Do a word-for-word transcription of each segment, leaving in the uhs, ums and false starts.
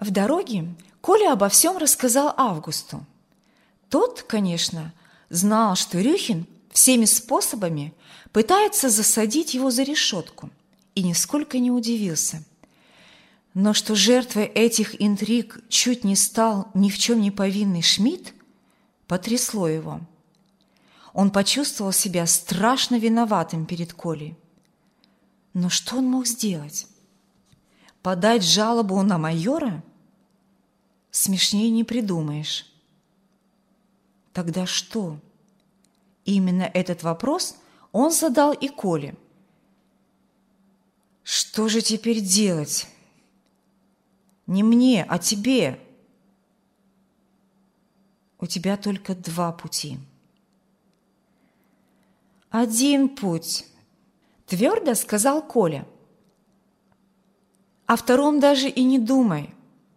В дороге Коля обо всем рассказал Августу. Тот, конечно, знал, что Рюхин всеми способами пытается засадить его за решетку, и нисколько не удивился. Но что жертвой этих интриг чуть не стал ни в чем не повинный Шмидт, потрясло его. Он почувствовал себя страшно виноватым перед Колей. Но что он мог сделать? Подать жалобу на майора? Смешнее не придумаешь. Тогда что? Именно этот вопрос он задал и Коле. Что же теперь делать? Не мне, а тебе. У тебя только два пути. Один путь, твердо сказал Коля. О втором даже и не думай.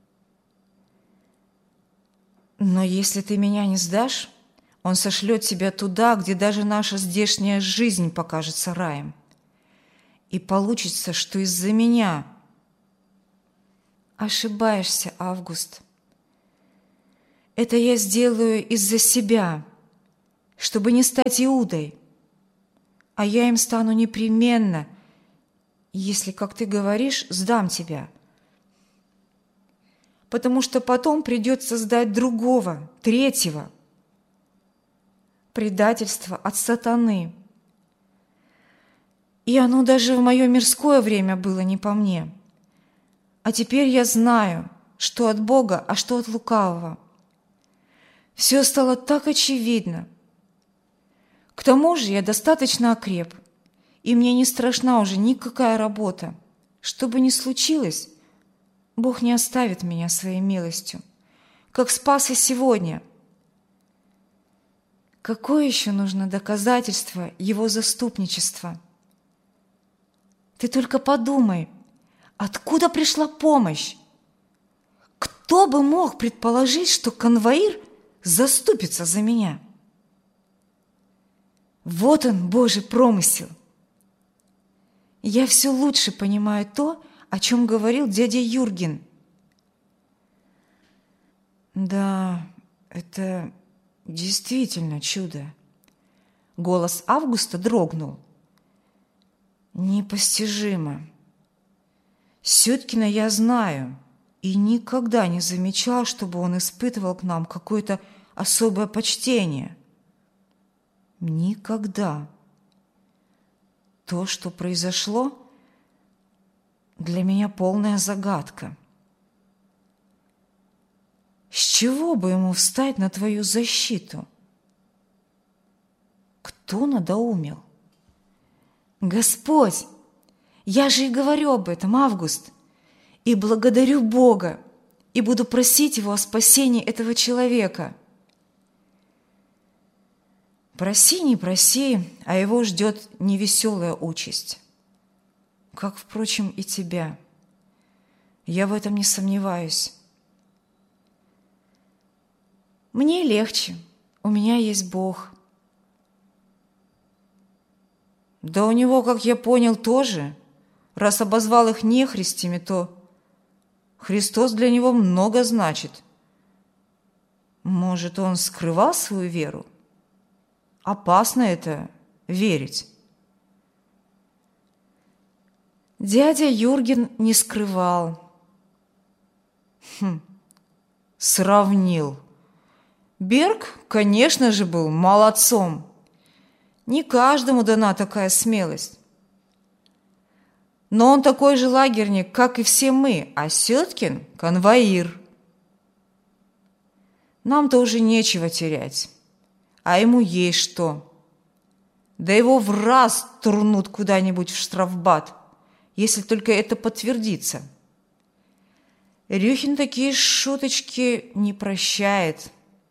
Но если ты меня не сдашь, он сошлет тебя туда, где даже наша здешняя жизнь покажется раем. И получится, что из-за меня. Ошибаешься, Август. Это я сделаю из-за себя, чтобы не стать Иудой. А я им стану непременно, если, как ты говоришь, сдам тебя. Потому что потом придется сдать другого, третьего. Предательство от сатаны. И оно даже в мое мирское время было не по мне. А теперь я знаю, что от Бога, а что от лукавого. Все стало так очевидно. К тому же я достаточно окреп, и мне не страшна уже никакая работа. Что бы ни случилось, Бог не оставит меня своей милостью, как спас и сегодня. Какое еще нужно доказательство Его заступничества? Ты только подумай, откуда пришла помощь? Кто бы мог предположить, что конвоир заступится за меня? Вот он, Божий промысел. Я все лучше понимаю то, о чем говорил дядя Юрген. Да, это действительно чудо. Голос Августа дрогнул. Непостижимо. Сюткина я знаю и никогда не замечал, чтобы он испытывал к нам какое-то особое почтение. Никогда. То, что произошло, для меня полная загадка. С чего бы ему встать на твою защиту? Кто надоумил? Господь! Я же и говорю об этом, Август, и благодарю Бога, и буду просить Его о спасении этого человека. Проси, не проси, а его ждет невеселая участь. Как, впрочем, и тебя. Я в этом не сомневаюсь. Мне легче, у меня есть Бог. Да у него, как я понял, тоже. Раз обозвал их нехристями, то Христос для него много значит. Может, он скрывал свою веру? Опасно это верить. Дядя Юрген не скрывал. Хм, сравнил. Берг, конечно же, был молодцом. Не каждому дана такая смелость. Но он такой же лагерник, как и все мы, а Сюткин – конвоир. Нам-то уже нечего терять, а ему есть что. Да его в раз турнут куда-нибудь в штрафбат, если только это подтвердится. Рюхин такие шуточки не прощает.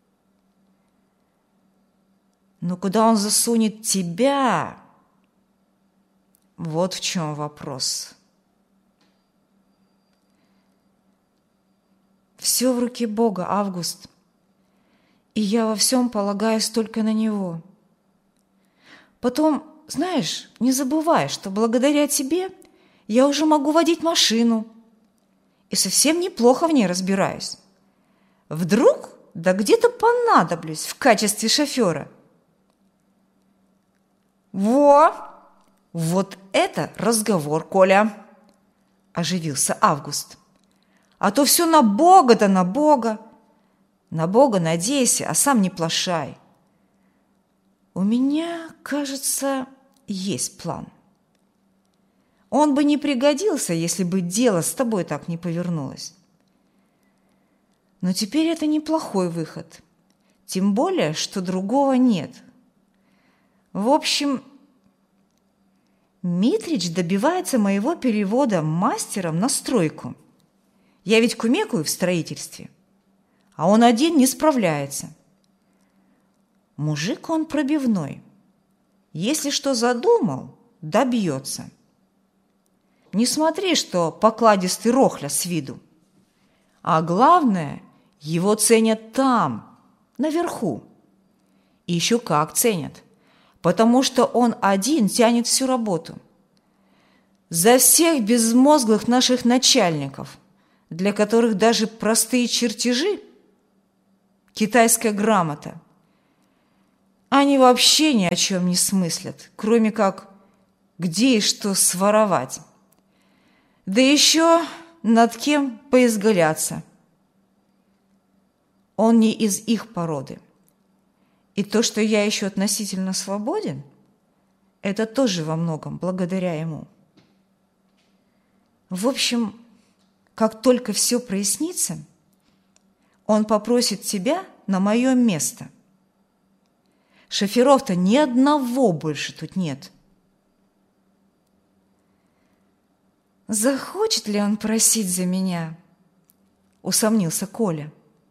Но куда он засунет тебя? Вот в чем вопрос. Все в руке Бога, Август, и я во всем полагаюсь только на Него. Потом, знаешь, не забывай, что благодаря тебе я уже могу водить машину и совсем неплохо в ней разбираюсь. Вдруг да где-то понадоблюсь в качестве шофера. Во! Вот это разговор, Коля! Оживился Август. А то все на Бога да на Бога. На Бога надейся, а сам не плашай. У меня, кажется, есть план. Он бы не пригодился, если бы дело с тобой так не повернулось. Но теперь это неплохой выход. Тем более, что другого нет. В общем, Митрич добивается моего перевода мастером на стройку. Я ведь кумекаю в строительстве, а он один не справляется. Мужик он пробивной. Если что задумал, добьется. Не смотри, что покладистый рохля с виду. А главное, его ценят там, наверху. И еще как ценят, потому что он один тянет всю работу. За всех безмозглых наших начальников, для которых даже простые чертежи – китайская грамота, они вообще ни о чем не смыслят, кроме как где и что своровать. Да еще над кем поизгаляться. Он не из их породы. И то, что я еще относительно свободен, это тоже во многом благодаря ему. В общем, как только все прояснится, он попросит тебя на мое место. Шоферов-то ни одного больше тут нет. «Захочет ли он просить за меня?» – усомнился Коля.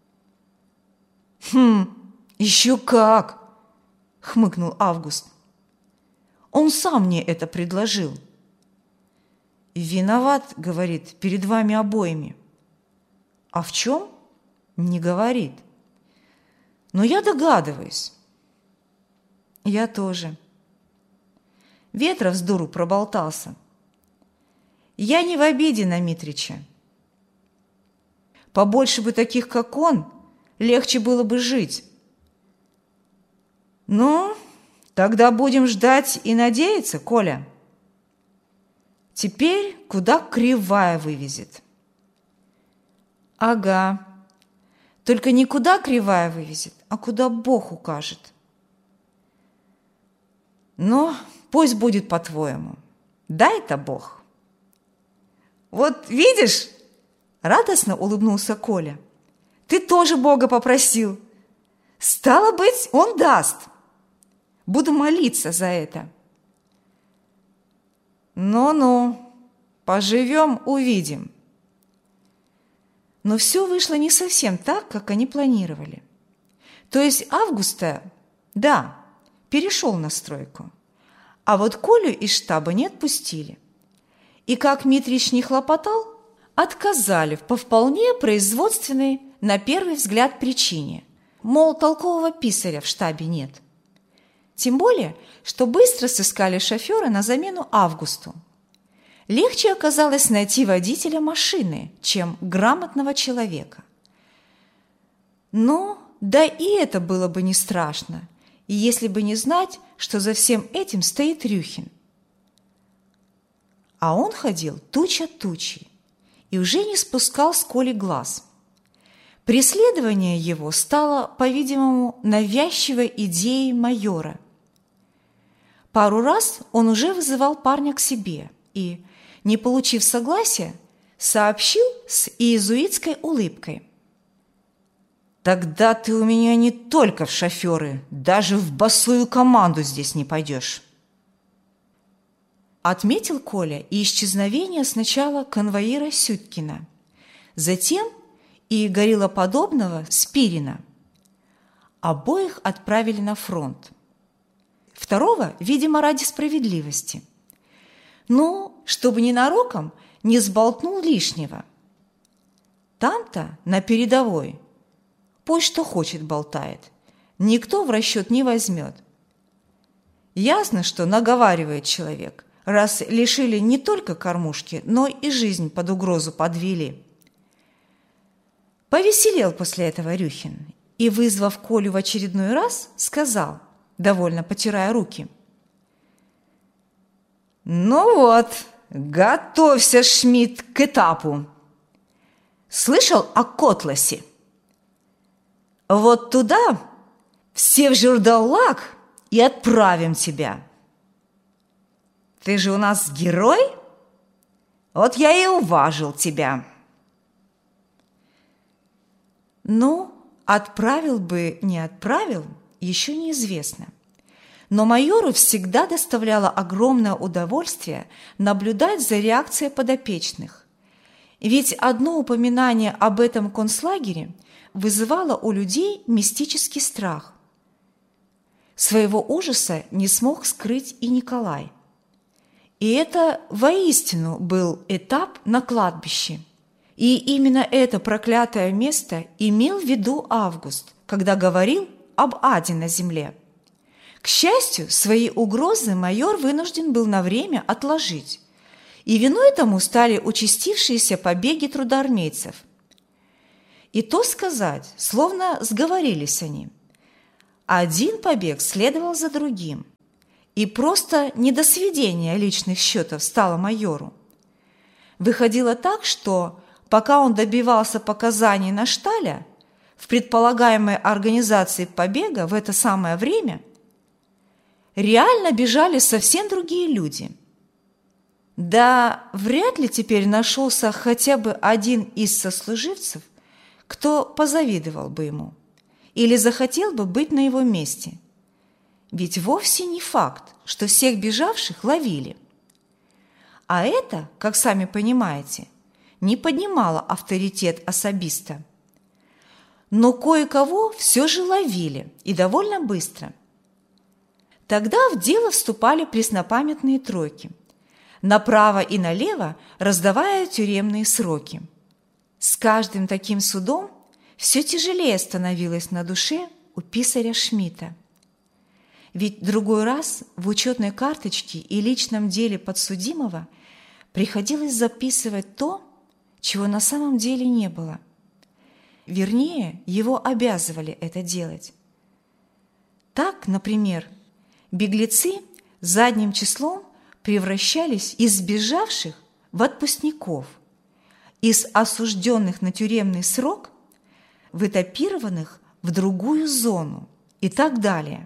«Хм, еще как!» – хмыкнул Август. «Он сам мне это предложил. Виноват, говорит, перед вами обоими. А в чем? Не говорит. Но я догадываюсь». «Я тоже». Ветров с дуру проболтался. Я не в обиде на Митрича. Побольше бы таких, как он, легче было бы жить. Ну, тогда будем ждать и надеяться, Коля. Теперь куда кривая вывезет. Ага. Только не куда кривая вывезет, а куда Бог укажет. Ну, пусть будет по-твоему. Дай-то Бог. Вот видишь, радостно улыбнулся Коля. Ты тоже Бога попросил. Стало быть, он даст. Буду молиться за это. Ну-ну, поживем, увидим. Но все вышло не совсем так, как они планировали. То есть Августа, да, перешел на стройку, а вот Колю из штаба не отпустили. И как Митрич не хлопотал, отказали по вполне производственной, на первый взгляд, причине. Мол, толкового писаря в штабе нет. Тем более, что быстро сыскали шофера на замену Августу. Легче оказалось найти водителя машины, чем грамотного человека. Но да и это было бы не страшно, если бы не знать, что за всем этим стоит Рюхин. А он ходил туча тучей и уже не спускал с Коли глаз. Преследование его стало, по-видимому, навязчивой идеей майора. Пару раз он уже вызывал парня к себе и, не получив согласия, сообщил с иезуитской улыбкой: «Тогда ты у меня не только в шоферы, даже в босую команду здесь не пойдешь». Отметил Коля и исчезновение сначала конвоира Сюткина, затем и гориллоподобного Спирина. Обоих отправили на фронт. Второго, видимо, ради справедливости. Ну, чтобы ненароком не сболтнул лишнего. Там-то, на передовой, пусть что хочет болтает, никто в расчет не возьмет. Ясно, что наговаривает человек, раз лишили не только кормушки, но и жизнь под угрозу подвели. Повеселел после этого Рюхин и, вызвав Колю в очередной раз, сказал, довольно потирая руки: «Ну вот, готовься, Шмидт, к этапу. Слышал о Котласе? Вот туда, в Севжурдалак, и отправим тебя. Ты же у нас герой, вот я и уважил тебя». Ну, отправил бы, не отправил, еще неизвестно. Но майору всегда доставляло огромное удовольствие наблюдать за реакцией подопечных. Ведь одно упоминание об этом концлагере вызывало у людей мистический страх. Своего ужаса не смог скрыть и Николай. И это воистину был этап на кладбище. И именно это проклятое место имел в виду Август, когда говорил об аде на земле. К счастью, свои угрозы майор вынужден был на время отложить, и виной тому стали участившиеся побеги трудоармейцев. И то сказать, словно сговорились они. Один побег следовал за другим, и просто не до сведения личных счетов стало майору. Выходило так, что пока он добивался показаний на Шталя, в предполагаемой организации побега в это самое время реально бежали совсем другие люди. Да вряд ли теперь нашелся хотя бы один из сослуживцев, кто позавидовал бы ему или захотел бы быть на его месте. Ведь вовсе не факт, что всех бежавших ловили. А это, как сами понимаете, не поднимало авторитет особиста. Но кое-кого все же ловили, и довольно быстро. Тогда в дело вступали преснопамятные тройки, направо и налево раздавая тюремные сроки. С каждым таким судом все тяжелее становилось на душе у писаря Шмидта. Ведь другой раз в учетной карточке и личном деле подсудимого приходилось записывать то, чего на самом деле не было. Вернее, его обязывали это делать. Так, например, беглецы задним числом превращались из сбежавших в отпускников, из осужденных на тюремный срок в этапированных в другую зону и так далее.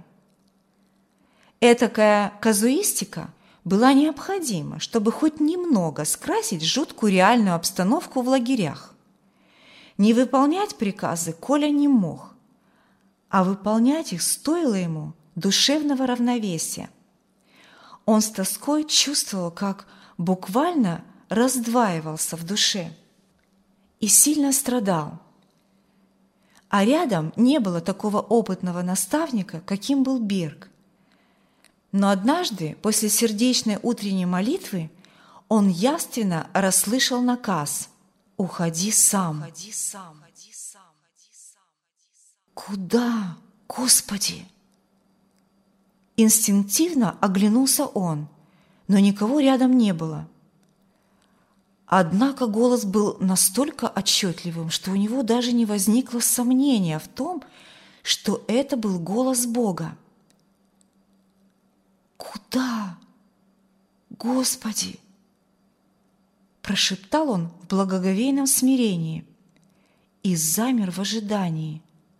Этакая казуистика была необходима, чтобы хоть немного скрасить жуткую реальную обстановку в лагерях. Не выполнять приказы Коля не мог, а выполнять их стоило ему душевного равновесия. Он с тоской чувствовал, как буквально раздваивался в душе и сильно страдал. А рядом не было такого опытного наставника, каким был Берг. Но однажды, после сердечной утренней молитвы, он явственно расслышал наказ: «Уходи сам». Уходи сам. «Куда, Господи?» Инстинктивно оглянулся он, но никого рядом не было. Однако голос был настолько отчетливым, что у него даже не возникло сомнения в том, что это был голос Бога. «Куда, Господи?» прошептал он в благоговейном смирении и замер в ожидании.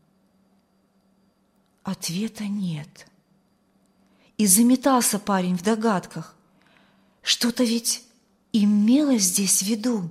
Ответа нет. И заметался парень в догадках. Что-то ведь имелось здесь в виду.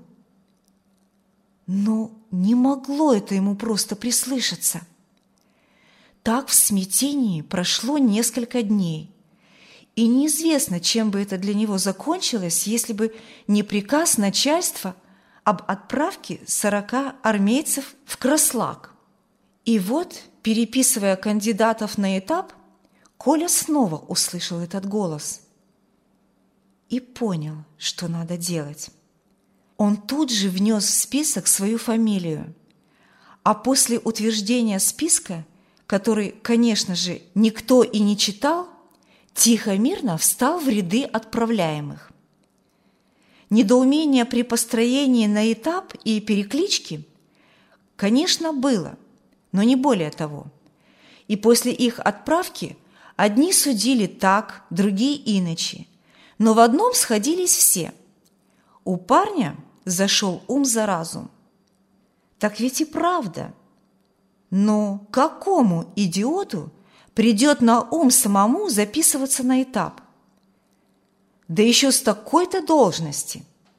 Но не могло это ему просто прислышаться. Так в смятении прошло несколько дней. И неизвестно, чем бы это для него закончилось, если бы не приказ начальства об отправке сорока армейцев в Краслак. И вот, переписывая кандидатов на этап, Коля снова услышал этот голос и понял, что надо делать. Он тут же внес в список свою фамилию, а после утверждения списка, который, конечно же, никто и не читал, тихо-мирно встал в ряды отправляемых. Недоумение при построении на этап и перекличке Конечно, было, но не более того. И после их отправки одни судили так, другие иначе, но в одном сходились все. У парня зашел ум за разум. Так ведь и правда. Но какому идиоту придет на ум самому записываться на этап? Да еще с такой-то должности.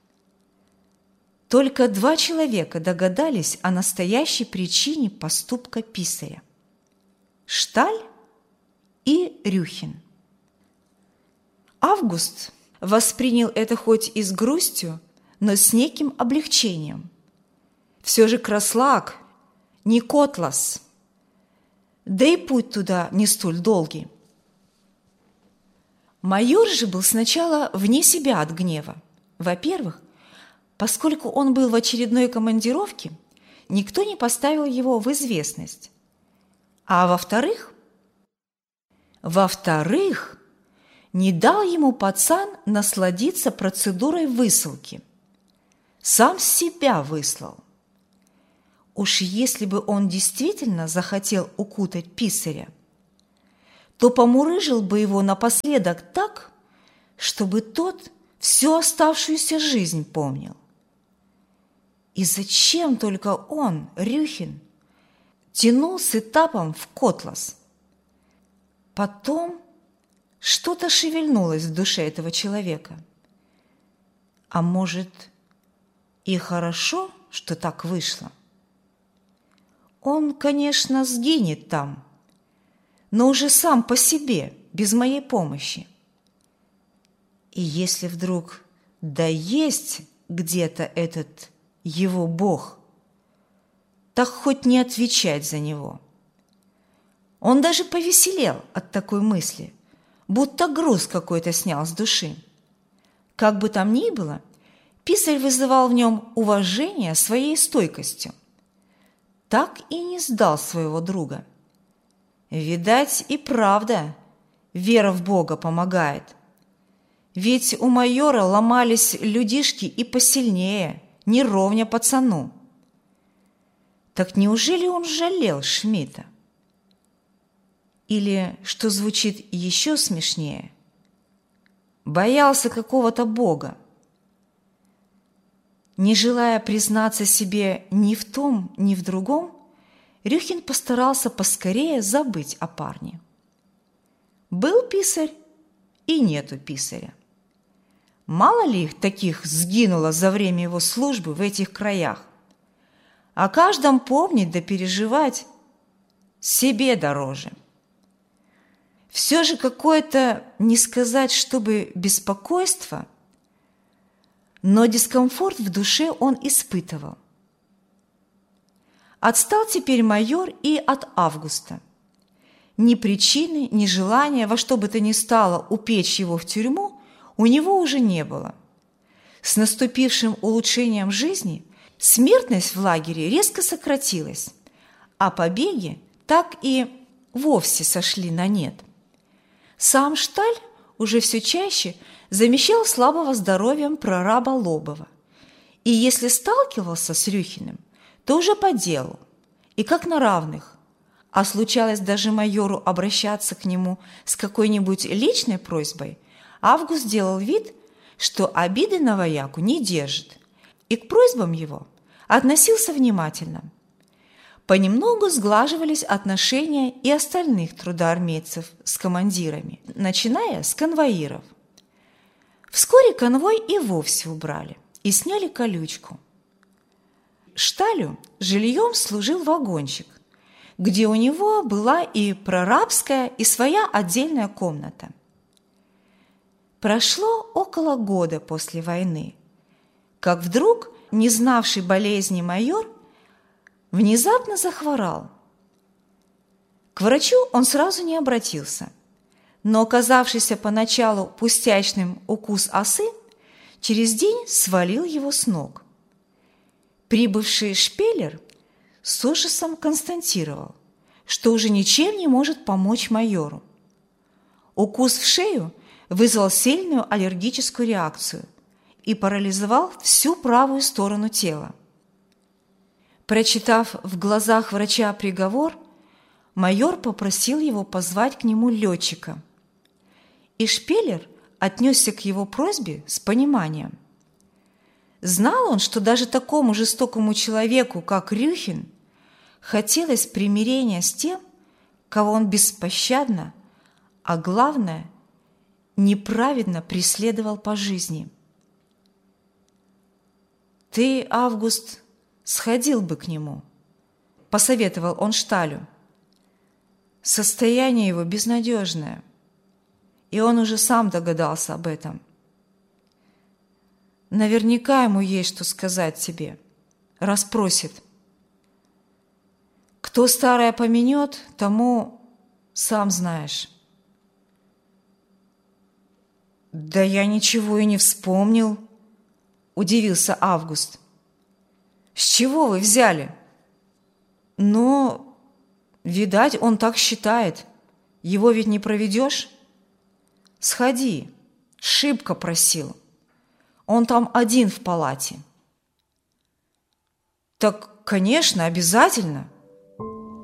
Только два человека догадались о настоящей причине поступка писаря – Шталь и Рюхин. Август воспринял это хоть и с грустью, но с неким облегчением. Все же Краслак не Котлас, да и путь туда не столь долгий. Майор же был сначала вне себя от гнева. Во-первых, поскольку он был в очередной командировке, никто не поставил его в известность. А во-вторых, во-вторых, не дал ему пацан насладиться процедурой высылки. Сам себя выслал. Уж если бы он действительно захотел укутать писаря, то помурыжил бы его напоследок так, чтобы тот всю оставшуюся жизнь помнил. И зачем только он, Рюхин, тянул с этапом в Котлас? Потом что-то шевельнулось в душе этого человека. А может, и хорошо, что так вышло? Он, конечно, сгинет там, но уже сам по себе, без моей помощи. И если вдруг да есть где-то этот его Бог, так хоть не отвечать за него. Он даже повеселел от такой мысли, будто груз какой-то снял с души. Как бы там ни было, писарь вызывал в нем уважение своей стойкостью. Так и не сдал своего друга. Видать, и правда, вера в Бога помогает. Ведь у майора ломались людишки и посильнее, не ровня пацану. Так неужели он жалел Шмидта? Или, что звучит еще смешнее, боялся какого-то Бога? Не желая признаться себе ни в том, ни в другом, Рюхин постарался поскорее забыть о парне. Был писарь и нету писаря. Мало ли их таких сгинуло за время его службы в этих краях. О каждом помнить да переживать себе дороже. Все же какое-то, не сказать, чтобы беспокойство, но дискомфорт в душе он испытывал. Отстал теперь майор и от Августа. Ни причины, ни желания во что бы то ни стало упечь его в тюрьму у него уже не было. С наступившим улучшением жизни смертность в лагере резко сократилась, а побеги так и вовсе сошли на нет. Сам Шталь уже все чаще замещал слабого здоровьем прораба Лобова. И если сталкивался с Рюхиным, то уже по делу, и как на равных. А случалось даже майору обращаться к нему с какой-нибудь личной просьбой, Август делал вид, что обиды на вояку не держит, и к просьбам его относился внимательно. Понемногу сглаживались отношения и остальных трудоармейцев с командирами, начиная с конвоиров. Вскоре конвой и вовсе убрали и сняли колючку. Шталю жильем служил вагончик, где у него была и прорабская, и своя отдельная комната. Прошло около года после войны, как вдруг не знавший болезни майор внезапно захворал. К врачу он сразу не обратился, но оказавшийся поначалу пустячным укус осы через день свалил его с ног. Прибывший шпелер с ужасом констатировал, что уже ничем не может помочь майору. Укус в шею вызвал сильную аллергическую реакцию и парализовал всю правую сторону тела. Прочитав в глазах врача приговор, майор попросил его позвать к нему летчика. И Шпеллер отнесся к его просьбе с пониманием. Знал он, что даже такому жестокому человеку, как Рюхин, хотелось примирения с тем, кого он беспощадно, а главное, неправедно преследовал по жизни. «Ты, Август, сходил бы к нему», – посоветовал он Шталю. «Состояние его безнадежное, и он уже сам догадался об этом. Наверняка ему есть что сказать тебе, расспросит. Кто старое помянет, тому сам знаешь». «Да я ничего и не вспомнил», – удивился Август. «С чего вы взяли?» «Ну, видать, он так считает. Его ведь не проведешь? Сходи, шибко просил. Он там один в палате». «Так, конечно, обязательно.